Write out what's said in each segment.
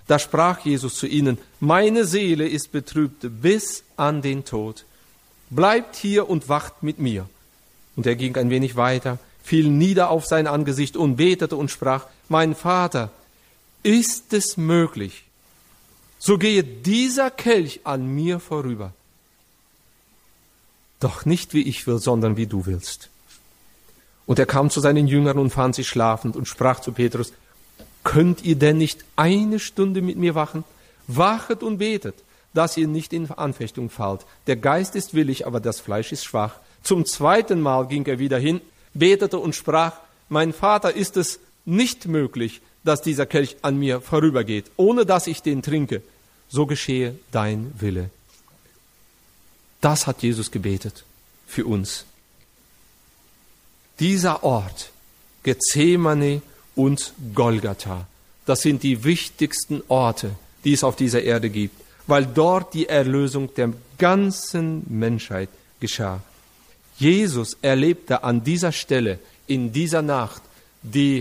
Da sprach Jesus zu ihnen: Meine Seele ist betrübt bis an den Tod. Bleibt hier und wacht mit mir. Und er ging ein wenig weiter, fiel nieder auf sein Angesicht und betete und sprach: Mein Vater, ist es möglich, so gehe dieser Kelch an mir vorüber. Doch nicht wie ich will, sondern wie du willst. Und er kam zu seinen Jüngern und fand sie schlafend und sprach zu Petrus: Könnt ihr denn nicht eine Stunde mit mir wachen? Wachet und betet, dass ihr nicht in Anfechtung fallt. Der Geist ist willig, aber das Fleisch ist schwach. Zum zweiten Mal ging er wieder hin, betete und sprach: Mein Vater, ist es nicht möglich, dass dieser Kelch an mir vorübergeht, ohne dass ich den trinke. So geschehe dein Wille. Das hat Jesus gebetet für uns. Dieser Ort, Gethsemane und Golgatha, das sind die wichtigsten Orte, die es auf dieser Erde gibt, weil dort die Erlösung der ganzen Menschheit geschah. Jesus erlebte an dieser Stelle, in dieser Nacht, die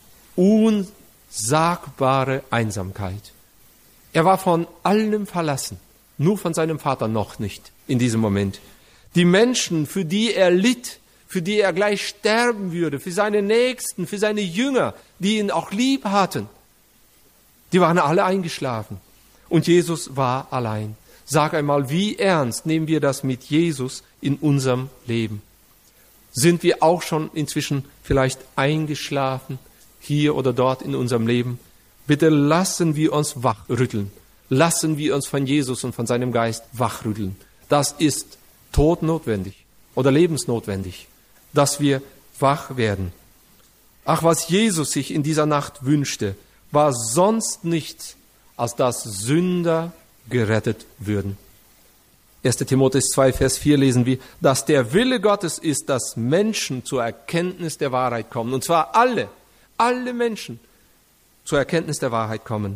unsagbare Einsamkeit. Er war von allem verlassen, nur von seinem Vater noch nicht in diesem Moment. Die Menschen, für die er litt, für die er gleich sterben würde, für seine Nächsten, für seine Jünger, die ihn auch lieb hatten, die waren alle eingeschlafen. Und Jesus war allein. Sag einmal, wie ernst nehmen wir das mit Jesus in unserem Leben? Sind wir auch schon inzwischen vielleicht eingeschlafen, hier oder dort in unserem Leben? Bitte lassen wir uns wachrütteln. Lassen wir uns von Jesus und von seinem Geist wachrütteln. Das ist todnotwendig oder lebensnotwendig, dass wir wach werden. Ach, was Jesus sich in dieser Nacht wünschte, war sonst nichts, als dass Sünder gerettet würden. 1. Timotheus 2, Vers 4 lesen wir, dass der Wille Gottes ist, dass Menschen zur Erkenntnis der Wahrheit kommen. Und zwar alle Menschen zur Erkenntnis der Wahrheit kommen.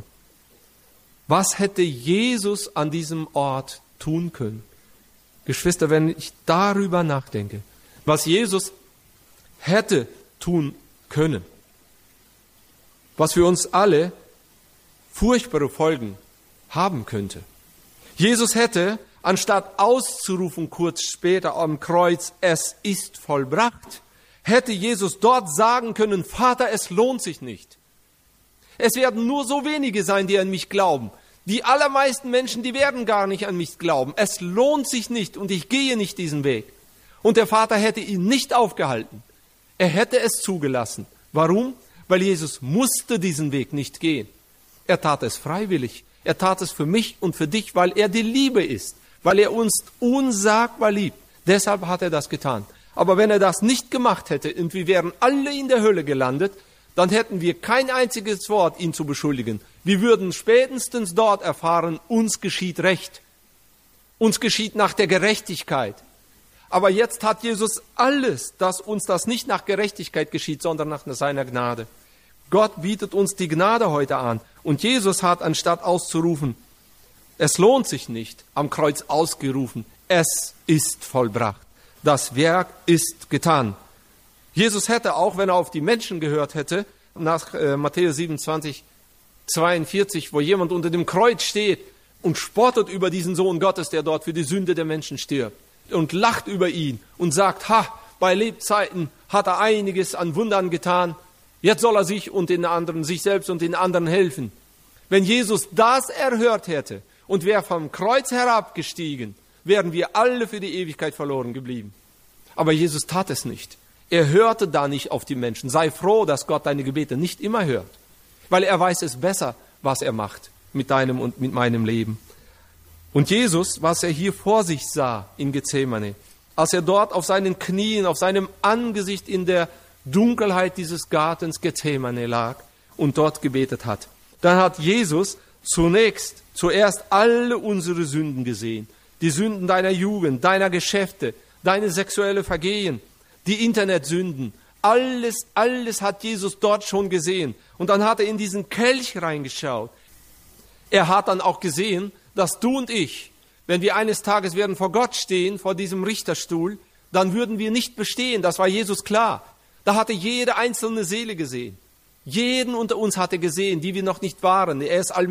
Was hätte Jesus an diesem Ort tun können? Geschwister, wenn ich darüber nachdenke, was Jesus hätte tun können, was für uns alle furchtbare Folgen haben könnte. Jesus hätte, anstatt auszurufen kurz später am Kreuz, es ist vollbracht, hätte Jesus dort sagen können: Vater, es lohnt sich nicht. Es werden nur so wenige sein, die an mich glauben. Die allermeisten Menschen, die werden gar nicht an mich glauben. Es lohnt sich nicht und ich gehe nicht diesen Weg. Und der Vater hätte ihn nicht aufgehalten. Er hätte es zugelassen. Warum? Weil Jesus musste diesen Weg nicht gehen. Er tat es freiwillig. Er tat es für mich und für dich, weil er die Liebe ist. Weil er uns unsagbar liebt. Deshalb hat er das getan. Aber wenn er das nicht gemacht hätte und wir wären alle in der Hölle gelandet, dann hätten wir kein einziges Wort, ihn zu beschuldigen. Wir würden spätestens dort erfahren, uns geschieht Recht. Uns geschieht nach der Gerechtigkeit. Aber jetzt hat Jesus alles, dass uns das nicht nach Gerechtigkeit geschieht, sondern nach seiner Gnade. Gott bietet uns die Gnade heute an. Und Jesus hat, anstatt auszurufen, es lohnt sich nicht, am Kreuz ausgerufen, es ist vollbracht. Das Werk ist getan. Jesus hätte auch, wenn er auf die Menschen gehört hätte, nach Matthäus 27, 42, wo jemand unter dem Kreuz steht und spottet über diesen Sohn Gottes, der dort für die Sünde der Menschen stirbt, und lacht über ihn und sagt: Bei Lebzeiten hat er einiges an Wundern getan, jetzt soll er sich selbst und den anderen helfen. Wenn Jesus das erhört hätte und wäre vom Kreuz herabgestiegen, wären wir alle für die Ewigkeit verloren geblieben. Aber Jesus tat es nicht. Er hörte da nicht auf die Menschen. Sei froh, dass Gott deine Gebete nicht immer hört, weil er weiß es besser, was er macht mit deinem und mit meinem Leben. Und Jesus, was er hier vor sich sah in Gethsemane, als er dort auf seinen Knien, auf seinem Angesicht in der Dunkelheit dieses Gartens Gethsemane lag und dort gebetet hat, dann hat Jesus zuerst alle unsere Sünden gesehen. Die Sünden deiner Jugend, deiner Geschäfte, deine sexuelle Vergehen, die Internetsünden, alles hat Jesus dort schon gesehen. Und dann hat er in diesen Kelch reingeschaut. Er hat dann auch gesehen, dass du und ich, wenn wir eines Tages werden vor Gott stehen, vor diesem Richterstuhl, dann würden wir nicht bestehen. Das war Jesus klar. Da hatte jede einzelne Seele gesehen. Jeden unter uns hatte gesehen, die wir noch nicht waren. Er ist allmächtig.